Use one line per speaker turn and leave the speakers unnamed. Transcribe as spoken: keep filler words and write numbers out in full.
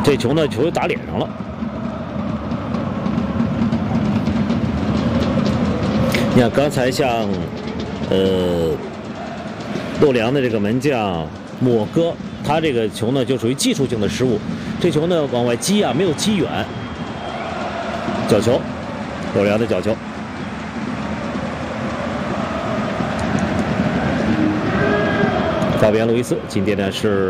这球呢，球打脸上了。你看刚才像，呃，洛良的这个门将抹哥，他这个球呢就属于技术性的失误，这球呢往外击啊，没有击远。角球，洛良的角球。法比安·路易斯，今天呢是。